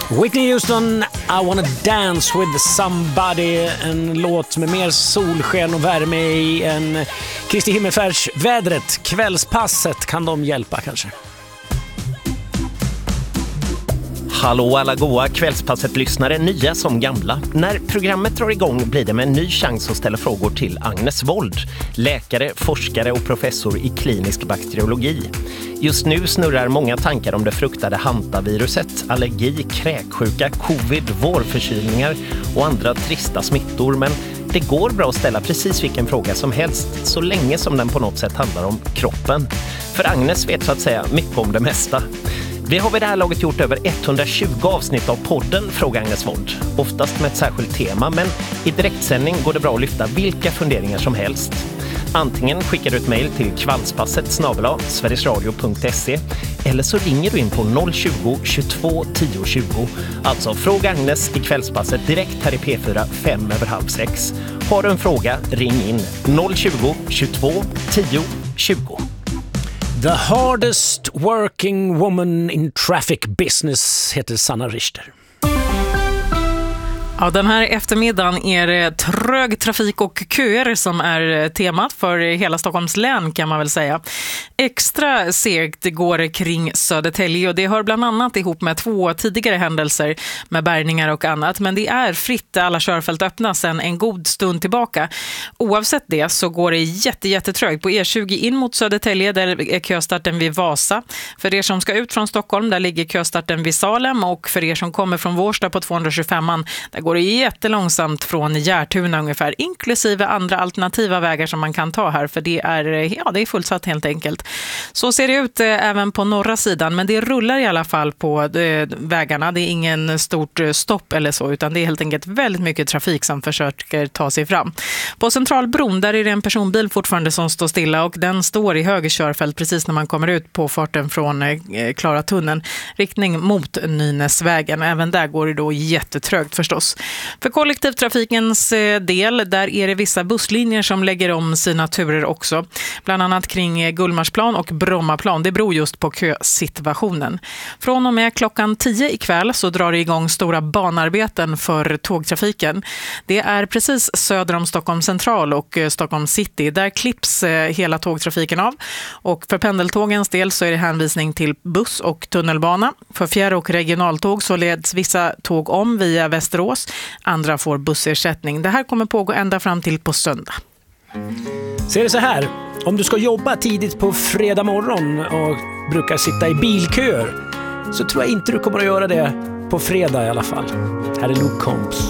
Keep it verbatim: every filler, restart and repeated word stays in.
Whitney Houston, I wanna dance with somebody. En låt med mer solsken och värme i än Kristi himmelfärds vädret. Kvällspasset kan de hjälpa kanske. Hallå alla goa kvällspasset-lyssnare, nya som gamla. När programmet drar igång blir det med en ny chans att ställa frågor till Agnes Wold, läkare, forskare och professor i klinisk bakteriologi. Just nu snurrar många tankar om det fruktade hantaviruset, allergi, kräksjuka, covid, vårförkylningar och andra trista smittor. Men det går bra att ställa precis vilken fråga som helst, så länge som den på något sätt handlar om kroppen. För Agnes vet så att säga mycket om det mesta. Vi har vid det här laget gjort över etthundratjugo avsnitt av podden Fråga Agnes Wold. Oftast med ett särskilt tema, men i direktsändning går det bra att lyfta vilka funderingar som helst. Antingen skickar du ett mejl till kvällspasset snabel-a sverigesradio punkt se eller så ringer du in på noll tjugo, tjugotvå, tio, tjugo. Alltså Fråga Agnes i Kvällspasset direkt här i P fyra fem över halv sex. Har du en fråga, ring in noll tjugo, tjugotvå, tio, tjugo. The hardest working woman in traffic business heter Sanna Richter. Ja, den här eftermiddagen är det trög trafik och köer som är temat för hela Stockholms län, kan man väl säga. Extra segt går kring Södertälje och det hör bland annat ihop med två tidigare händelser med bärgningar och annat. Men det är fritt, alla körfält öppna sedan en god stund tillbaka. Oavsett det så går det jätte, jättetrögt på E tjugo in mot Södertälje, där är köstarten vid Vasa. För er som ska ut från Stockholm, där ligger köstarten vid Salem, och för er som kommer från Vårsta på tvåhundratjugofem, där går det jättelångsamt från Järtuna ungefär, inklusive andra alternativa vägar som man kan ta här, för det är, ja, det är fullsatt helt enkelt. Så ser det ut eh, även på norra sidan, men det rullar i alla fall på eh, vägarna. Det är ingen stort eh, stopp eller så, utan det är helt enkelt väldigt mycket trafik som försöker ta sig fram. På Centralbron, där är det en personbil fortfarande som står stilla, och den står i höger körfält precis när man kommer ut på farten från eh, Klara tunneln, riktning mot Nynäsvägen. Även där går det då jättetrögt förstås. För kollektivtrafikens del, där är det vissa busslinjer som lägger om sina turer också. Bland annat kring Gullmarsplan och Brommaplan. Det beror just på kösituationen. Från och med klockan tio ikväll så drar det igång stora banarbeten för tågtrafiken. Det är precis söder om Stockholm central och Stockholm city. Där klipps hela tågtrafiken av. Och för pendeltågens del så är det hänvisning till buss och tunnelbana. För fjärr- och regionaltåg så leds vissa tåg om via Västerås. Andra får bussersättning. Det här kommer pågå ända fram till på söndag. Ser det så här, om du ska jobba tidigt på fredag morgon och brukar sitta i bilköer, så tror jag inte du kommer att göra det på fredag i alla fall. Här är Luke Combs.